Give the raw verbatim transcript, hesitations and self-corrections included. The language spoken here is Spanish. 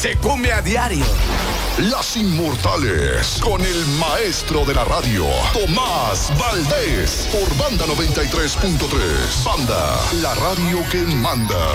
Se come a diario. Las Inmortales, con el maestro de la radio, Tomás Valdés, por Banda noventa y tres punto tres. Banda, la radio que manda.